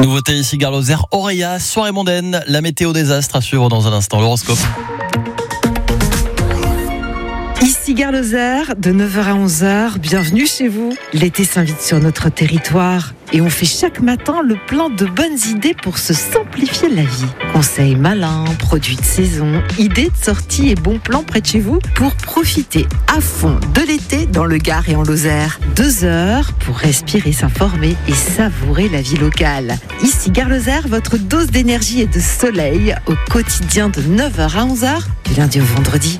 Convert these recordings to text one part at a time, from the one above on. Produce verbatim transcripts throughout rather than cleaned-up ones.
Nouveauté ici, Gare Lozère, Auréa, soirée mondaine, la météo désastre à suivre dans un instant, l'horoscope. Ici Gare Lozère, de neuf heures à onze heures, bienvenue chez vous. L'été s'invite sur notre territoire et on fait chaque matin le plein de bonnes idées pour se simplifier la vie. Conseils malins, produits de saison, idées de sortie et bons plans près de chez vous pour profiter à fond de l'été dans le Gard et en Lozère. Deux heures pour respirer, s'informer et savourer la vie locale. Ici Gare Lozère, votre dose d'énergie et de soleil au quotidien de neuf heures à onze heures, du lundi au vendredi.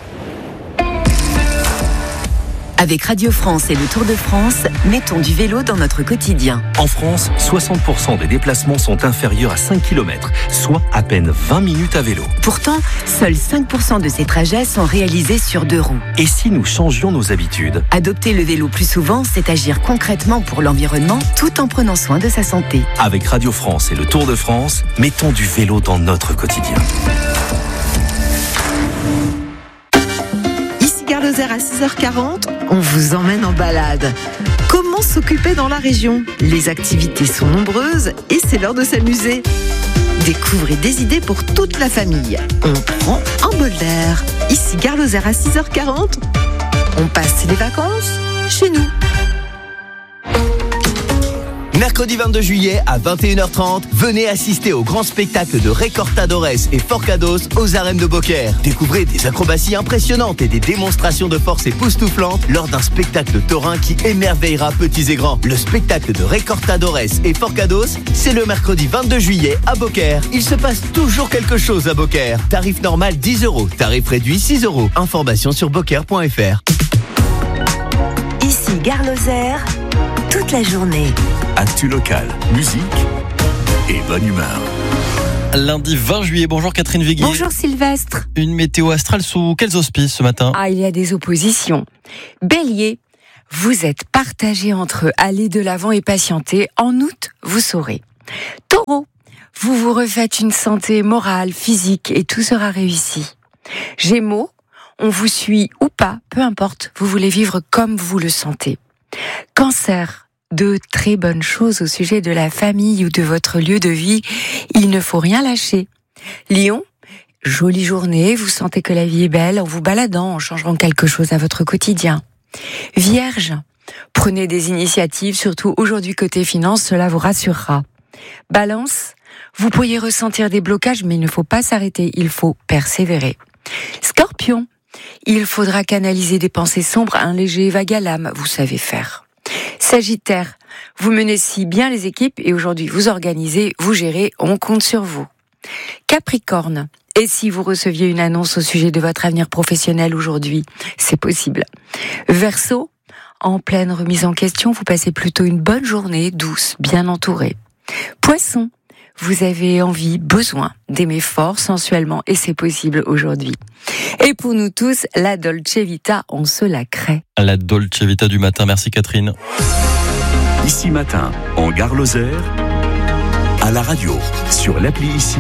Avec Radio France et le Tour de France, mettons du vélo dans notre quotidien. En France, soixante pour cent des déplacements sont inférieurs à cinq kilomètres, soit à peine vingt minutes à vélo. Pourtant, seuls cinq pour cent de ces trajets sont réalisés sur deux roues. Et si nous changions nos habitudes ? Adopter le vélo plus souvent, c'est agir concrètement pour l'environnement tout en prenant soin de sa santé. Avec Radio France et le Tour de France, mettons du vélo dans notre quotidien. Gare Lozère à six heures quarante, on vous emmène en balade. Comment s'occuper dans la région ? Les activités sont nombreuses et c'est l'heure de s'amuser. Découvrez des idées pour toute la famille. On prend un bol d'air. Ici Gare Lozère à six heures quarante, on passe les vacances chez nous. Mercredi vingt-deux juillet à vingt et une heures trente, venez assister au grand spectacle de Recortadores et Forcados aux arènes de Beaucaire. Découvrez des acrobaties impressionnantes et des démonstrations de force époustouflantes lors d'un spectacle taurin qui émerveillera petits et grands. Le spectacle de Recortadores et Forcados, c'est le mercredi vingt-deux juillet à Beaucaire. Il se passe toujours quelque chose à Beaucaire. Tarif normal dix euros, tarif réduit six euros. Information sur beaucaire point f r. Ici Gare Lozère, toute la journée. Actu local, musique et bonne humeur. Lundi vingt juillet, bonjour Catherine Viguier. Bonjour Sylvestre. Une météo astrale sous quels auspices ce matin ? Ah, il y a des oppositions. Bélier, vous êtes partagé entre aller de l'avant et patienter. En août, vous saurez. Taureau, vous vous refaites une santé morale, physique et tout sera réussi. Gémeaux, on vous suit ou pas, peu importe, vous voulez vivre comme vous le sentez. Cancer, de très bonnes choses au sujet de la famille ou de votre lieu de vie. Il ne faut rien lâcher. Lion, jolie journée, vous sentez que la vie est belle en vous baladant, en changeant quelque chose à votre quotidien. Vierge, prenez des initiatives, surtout aujourd'hui côté finance, cela vous rassurera. Balance, vous pourriez ressentir des blocages, mais il ne faut pas s'arrêter, il faut persévérer. Scorpion, il faudra canaliser des pensées sombres, un léger vague à l'âme, vous savez faire. Sagittaire, vous menez si bien les équipes et aujourd'hui vous organisez, vous gérez, on compte sur vous. Capricorne, et si vous receviez une annonce au sujet de votre avenir professionnel aujourd'hui, c'est possible. Verseau, en pleine remise en question, vous passez plutôt une bonne journée, douce, bien entourée. Poisson, vous avez envie, besoin d'aimer fort, sensuellement, et c'est possible aujourd'hui. Et pour nous tous, la Dolce Vita, on se la crée. La Dolce Vita du matin, merci Catherine. Ici matin, en Gare Lozère, à la radio, sur l'appli Ici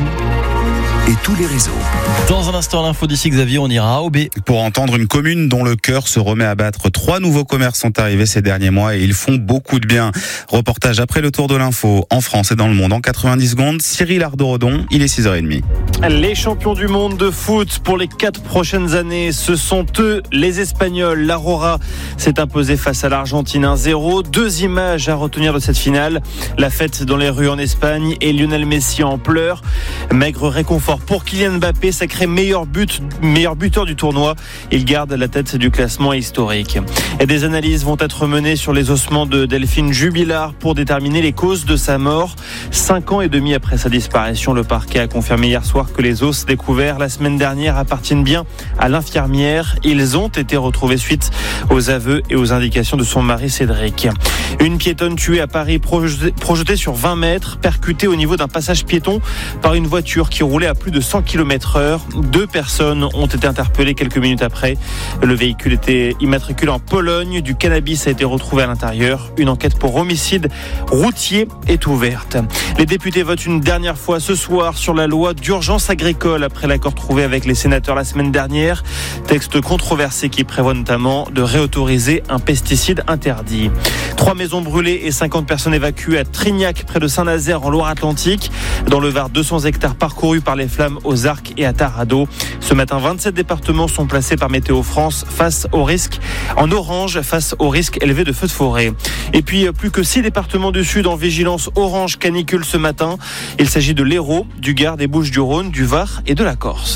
et tous les réseaux. Dans un instant, l'info d'ici Xavier, on ira à O B. Pour entendre une commune dont le cœur se remet à battre. Trois nouveaux commerces sont arrivés ces derniers mois et ils font beaucoup de bien. Reportage après le tour de l'info en France et dans le monde en quatre-vingt-dix secondes. Cyril Ardo-Rodon, il est six heures trente. Les champions du monde de foot pour les quatre prochaines années, ce sont eux, les Espagnols. L'Aurora s'est imposée face à l'Argentine un zéro. Deux images à retenir de cette finale. La fête dans les rues en Espagne et Lionel Messi en pleurs. Maigre réconfort pour Kylian Mbappé, sacré meilleur but, meilleur buteur du tournoi. Il garde la tête du classement historique. Et des analyses vont être menées sur les ossements de Delphine Jubilard pour déterminer les causes de sa mort. Cinq ans et demi après sa disparition, le parquet a confirmé hier soir que les os découverts la semaine dernière appartiennent bien à l'infirmière. Ils ont été retrouvés suite aux aveux et aux indications de son mari Cédric. Une piétonne tuée à Paris, projetée, projetée sur vingt mètres, percutée au niveau d'un passage piéton par une voiture qui roulait à plus de cent kilomètres heure. Deux personnes ont été interpellées quelques minutes après. Le véhicule était immatriculé en Pologne. Du cannabis a été retrouvé à l'intérieur. Une enquête pour homicide routier est ouverte. Les députés votent une dernière fois ce soir sur la loi d'urgence agricole après l'accord trouvé avec les sénateurs la semaine dernière. Texte controversé qui prévoit notamment de réautoriser un pesticide interdit. Trois maisons brûlées et cinquante personnes évacuées à Trignac, près de Saint-Nazaire, en Loire-Atlantique. Loire-Atlantique. Dans le Var, deux cents hectares parcourus par les flammes aux Arcs et à Tarado. Ce matin, vingt-sept départements sont placés par Météo France face au risque, en orange, face au risque élevé de feux de forêt. Et puis, plus que six départements du Sud en vigilance orange canicule ce matin. Il s'agit de l'Hérault, du Gard, des Bouches-du-Rhône, du Var et de la Corse.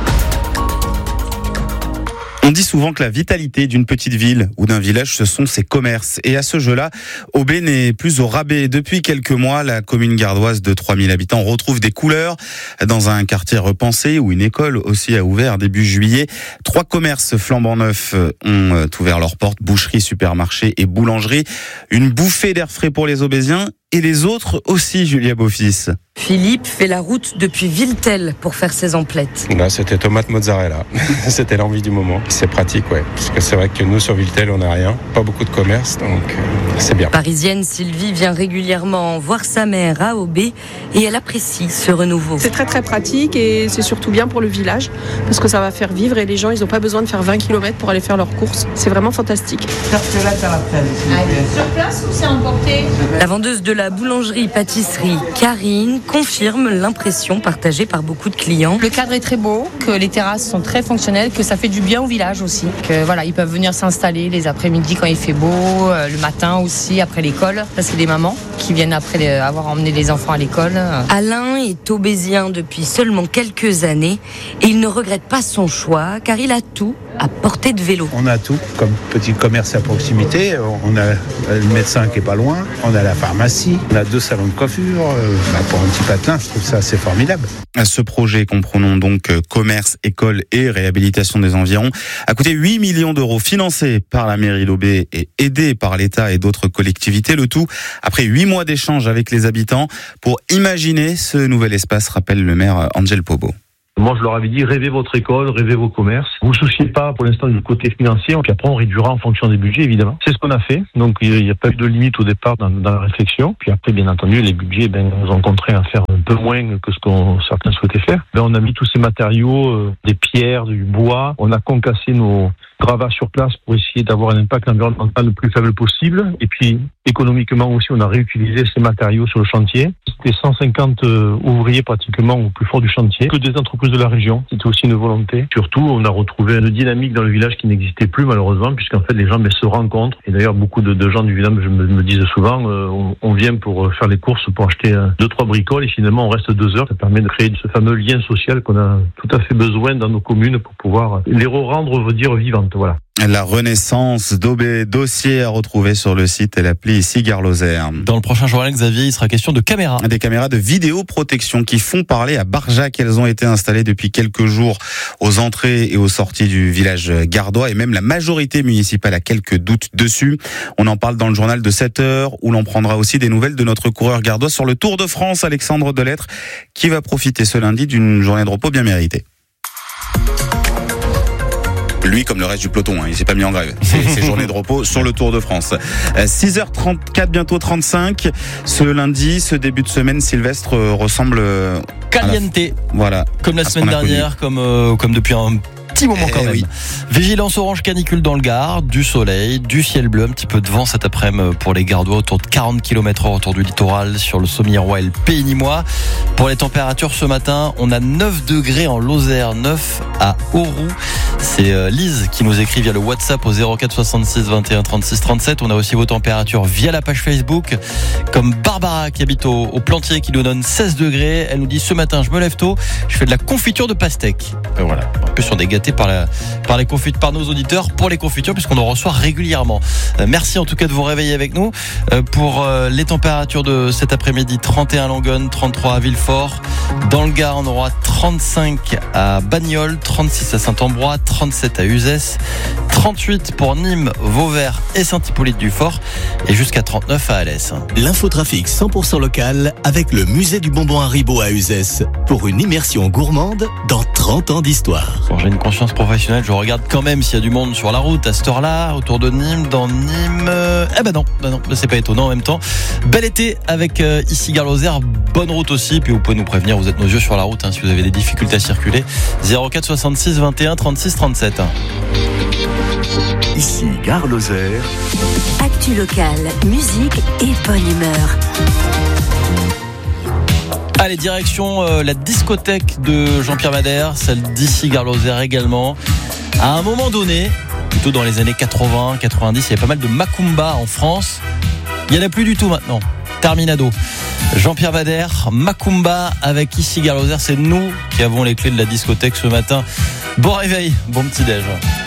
On dit souvent que la vitalité d'une petite ville ou d'un village, ce sont ses commerces. Et à ce jeu-là, Aubé n'est plus au rabais. Depuis quelques mois, la commune gardoise de trois mille habitants retrouve des couleurs dans un quartier repensé où une école aussi a ouvert début juillet. Trois commerces flambant neufs ont ouvert leurs portes, boucherie, supermarché et boulangerie. Une bouffée d'air frais pour les Aubésiens et les autres aussi, Julia Beaufils. Philippe fait la route depuis Villetel pour faire ses emplettes. Là, c'était tomate mozzarella. C'était l'envie du moment. C'est pratique, ouais. Parce que c'est vrai que nous, sur Villetel, on n'a rien. Pas beaucoup de commerce, donc euh, c'est bien. Parisienne, Sylvie vient régulièrement voir sa mère à Aubé et elle apprécie ce renouveau. C'est très très pratique et c'est surtout bien pour le village parce que ça va faire vivre et les gens, ils n'ont pas besoin de faire vingt kilomètres pour aller faire leurs courses. C'est vraiment fantastique. Sur place ou c'est emporté ? La vendeuse de la boulangerie-pâtisserie, Karine, confirme l'impression partagée par beaucoup de clients. Le cadre est très beau, que les terrasses sont très fonctionnelles, que ça fait du bien au village aussi. Que voilà, ils peuvent venir s'installer les après-midi quand il fait beau, euh, le matin aussi après l'école. Ça, c'est des mamans qui viennent après les, avoir emmené les enfants à l'école. Alain est aubésien depuis seulement quelques années et il ne regrette pas son choix car il a tout à portée de vélo. On a tout comme petit commerce à proximité. On a le médecin qui est pas loin, on a la pharmacie, on a deux salons de coiffure. Euh, bah pour un petit patelin, je trouve ça assez formidable. Ce projet, comprenons donc commerce, école et réhabilitation des environs, a coûté huit millions d'euros, financé par la mairie d'Aubé et aidé par l'État et d'autres collectivités. Le tout après huit mois d'échanges avec les habitants pour imaginer ce nouvel espace, rappelle le maire Angel Pobo. Moi, je leur avais dit, rêvez votre école, rêvez vos commerces. Vous vous souciez pas pour l'instant du côté financier, puis après on réduira en fonction des budgets, évidemment. C'est ce qu'on a fait. Donc, il n'y a pas eu de limite au départ dans, dans la réflexion. Puis après, bien entendu, les budgets ben, nous ont contraints à faire un peu moins que ce qu'on certains souhaitaient faire. Ben, on a mis tous ces matériaux, euh, des pierres, du bois. On a concassé nos gravats sur place pour essayer d'avoir un impact environnemental le plus faible possible. Et puis, économiquement aussi, on a réutilisé ces matériaux sur le chantier. C'était cent cinquante euh, ouvriers pratiquement au plus fort du chantier, que des entreprises de la région. C'était aussi une volonté. Surtout, on a retrouvé une dynamique dans le village qui n'existait plus malheureusement, puisqu'en fait les gens mais, se rencontrent. Et d'ailleurs, beaucoup de, de gens du village me, me disent souvent, euh, on, on vient pour faire les courses, pour acheter euh, deux, trois bricoles, et finalement on reste deux heures. Ça permet de créer ce fameux lien social qu'on a tout à fait besoin dans nos communes pour pouvoir les rendre, on veut dire, vivantes. Voilà. La renaissance d'Aubé, dossier à retrouver sur le site et l'appli ici Gare-Lozère. Dans le prochain journal, Xavier, il sera question de caméras. Des caméras de vidéoprotection qui font parler à Barjac. Elles ont été installées depuis quelques jours aux entrées et aux sorties du village gardois et même la majorité municipale a quelques doutes dessus. On en parle dans le journal de sept heures où l'on prendra aussi des nouvelles de notre coureur gardois sur le Tour de France, Alexandre Delettre, qui va profiter ce lundi d'une journée de repos bien méritée. Lui, comme le reste du peloton, hein, il s'est pas mis en grève. C'est, c'est journée de repos sur le Tour de France. six heures trente-quatre, bientôt trente-cinq. Ce lundi, ce début de semaine, Sylvestre ressemble caliente. La... Voilà. Comme la semaine dernière, comme, euh, comme depuis un petit moment quand eh même. Oui. Vigilance orange canicule dans le Gard, du soleil, du ciel bleu, un petit peu de vent cet après-midi pour les Gardois, autour de quarante kilomètres heure autour du littoral, sur le Sommières-Roy et le Pays-Nîmois. Pour les températures ce matin, on a neuf degrés en Lozère, neuf à Auroux. C'est Lise qui nous écrit via le WhatsApp au zéro quatre soixante-six vingt et un trente-six trente-sept. On a aussi vos températures via la page Facebook, comme Barbara qui habite au, au Plantier qui nous donne seize degrés. Elle nous dit ce matin je me lève tôt, je fais de la confiture de pastèque. Et voilà, en plus on est gâtés par, la, par les confitures, par nos auditeurs pour les confitures puisqu'on en reçoit régulièrement. Euh, merci en tout cas de vous réveiller avec nous. Euh, pour euh, les températures de cet après-midi, trente et un à Langonne, trente-trois à Villefort. Dans le Gard, on aura trente-cinq à Bagnols, trente-six à Saint-Ambrois, trente-sept à Uzès, trente-huit pour Nîmes, Vauvert et Saint-Hippolyte-du-Fort et jusqu'à trente-neuf à Alès. L'infotrafic cent pour cent local avec le musée du bonbon Haribo à Uzès pour une immersion gourmande dans trente ans d'histoire. Bon, j'ai une conscience professionnelle, je regarde quand même s'il y a du monde sur la route à cette heure-là, autour de Nîmes, dans Nîmes. Euh, eh ben non, ben non, c'est pas étonnant en même temps. Bel été avec euh, ici Gare-Lozère, bonne route aussi, puis vous pouvez nous prévenir, vous êtes nos yeux sur la route hein, si vous avez des difficultés à circuler. zéro quatre soixante-six vingt et un trente-six trente-sept. Ici Gare-Lozère. Actu locale, musique et bonne humeur. Allez, direction euh, la discothèque de Jean-Pierre Madère, celle d'Issy-Gare Lozère également. À un moment donné, plutôt dans les années quatre-vingts, quatre-vingt-dix, il y avait pas mal de Macumba en France. Il n'y en a plus du tout maintenant. Terminado. Jean-Pierre Madère, Macumba avec Issy-Gare Lozère. C'est nous qui avons les clés de la discothèque ce matin. Bon réveil, bon petit déj.